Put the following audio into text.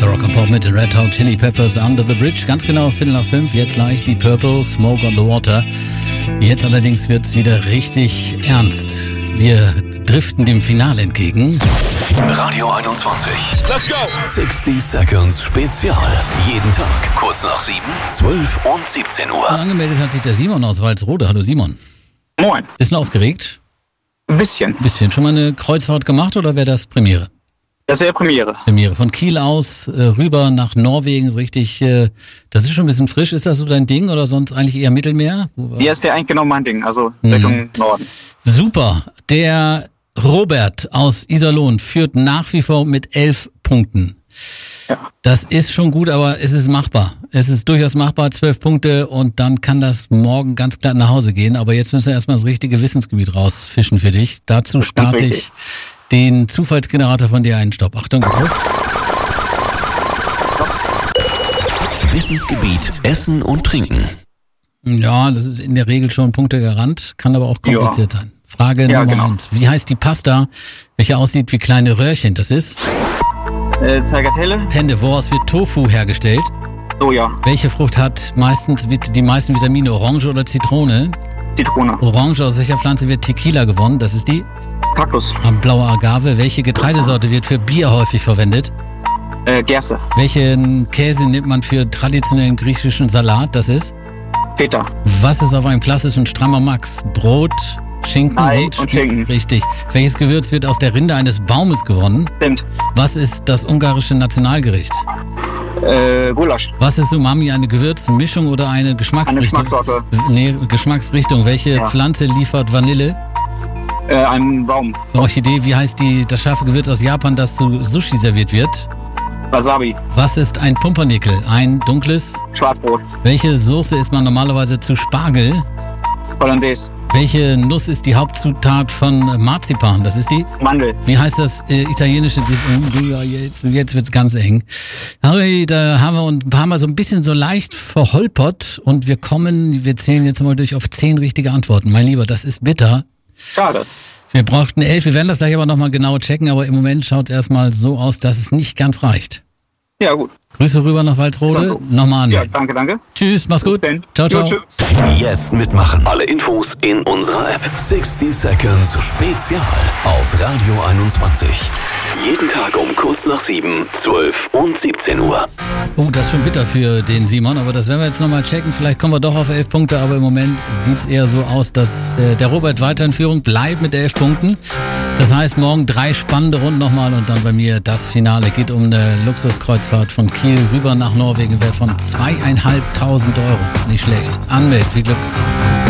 bester Rock and Pop mit den Red Hot Chili Peppers, Under the Bridge. Ganz genau 4:45, jetzt gleich die Purple, Smoke on the Water. Jetzt allerdings wird's wieder richtig ernst. Wir driften dem Finale entgegen. Radio 21. Let's go! 60 Seconds Spezial. Jeden Tag, kurz nach 7, 12 und 17 Uhr. Und angemeldet hat sich der Simon aus Walsrode. Hallo Simon. Moin. Bist du aufgeregt? Ein bisschen. Schon mal eine Kreuzfahrt gemacht oder wäre das Premiere? Das wäre Premiere. Premiere. Von Kiel aus rüber nach Norwegen, so richtig, das ist schon ein bisschen frisch. Ist das so dein Ding oder sonst eigentlich eher Mittelmeer? Ja, ist ja eigentlich genau mein Ding, also Richtung Norden. Super. Der Robert aus Iserlohn führt nach wie vor mit 11 Punkten. Ja. Das ist schon gut, aber es ist machbar. Es ist durchaus machbar, 12 Punkte und dann kann das morgen ganz klar nach Hause gehen. Aber jetzt müssen wir erstmal das richtige Wissensgebiet rausfischen für dich. Dazu starte ich den Zufallsgenerator von dir einen. Stopp. Achtung. Wissensgebiet Essen und Trinken. Ja, das ist in der Regel schon punktegarant, kann aber auch kompliziert sein. Frage Nummer 1. Wie heißt die Pasta, welche aussieht wie kleine Röhrchen? Das ist? Tagliatelle. Penne. Woraus wird Tofu hergestellt? Soja. Welche Frucht hat die meisten Vitamine? Orange oder Zitrone? Zitrone. Orange. Aus welcher Pflanze wird Tequila gewonnen? Das ist die? Kaktus. Blaue Agave. Welche Getreidesorte wird für Bier häufig verwendet? Gerste. Welchen Käse nimmt man für traditionellen griechischen Salat? Das ist? Feta. Was ist auf einem klassischen Strammer Max? Brot, Schinken und Schinken. Richtig. Welches Gewürz wird aus der Rinde eines Baumes gewonnen? Stimmt. Was ist das ungarische Nationalgericht? Gulasch. Was ist Umami, eine Gewürzmischung oder eine Geschmacksrichtung? Eine Geschmackssorte. Nee, Geschmacksrichtung. Welche Pflanze liefert Vanille? Ein Baum. Orchidee. Wie heißt das scharfe Gewürz aus Japan, das zu Sushi serviert wird? Wasabi. Was ist ein Pumpernickel? Ein dunkles? Schwarzbrot. Welche Soße isst man normalerweise zu Spargel? Hollandaise. Welche Nuss ist die Hauptzutat von Marzipan? Das ist die? Mandel. Wie heißt das italienische? Jetzt wird's ganz eng. Harry, da haben wir uns ein paar Mal so ein bisschen so leicht verholpert und wir zählen jetzt mal durch auf 10 richtige Antworten. Mein Lieber, das ist bitter. Schade. Wir brauchten 11, wir werden das gleich aber nochmal genau checken, aber im Moment schaut es erstmal so aus, dass es nicht ganz reicht. Ja, gut. Grüße rüber nach Walsrode. So. Nochmal an. Ja, danke. Tschüss, mach's gut. Ciao, ciao. Jo, Jetzt mitmachen. Alle Infos in unserer App. 60 Seconds Spezial auf Radio 21. Jeden Tag um kurz nach 7, 12 und 17 Uhr. Oh, das ist schon bitter für den Simon, aber das werden wir jetzt nochmal checken. Vielleicht kommen wir doch auf 11 Punkte, aber im Moment sieht es eher so aus, dass der Robert weiter in Führung bleibt mit 11 Punkten. Das heißt, morgen 3 spannende Runden nochmal und dann bei mir das Finale. Geht um eine Luxuskreuzfahrt von Kiel rüber nach Norwegen, Wert von 2.500 €. Nicht schlecht. Anmelden, viel Glück.